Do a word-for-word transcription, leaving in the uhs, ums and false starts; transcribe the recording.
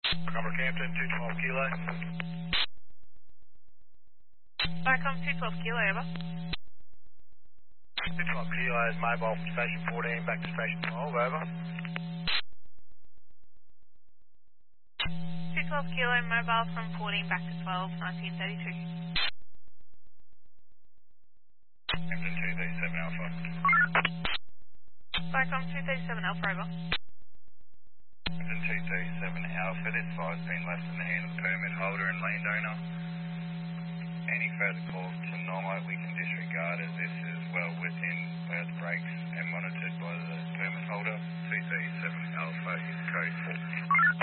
Number Campton, two twelve Kilo. Barcom two twelve Kilo, over. two twelve Kilo is mobile from station fourteen back to station twelve, over. two twelve Kilo, mobile from fourteen back to twelve, nineteen thirty-two. Campton two thirty-seven Alpha. Barcom two thirty-seven Alpha, over. Campton two thirty-seven Alpha, this fire's been left in the hand of the permit holder and landowner. Any further calls tonight we can disregard as this is well within earth breaks and monitored by the permit holder. two thirty-seven Alpha is code four.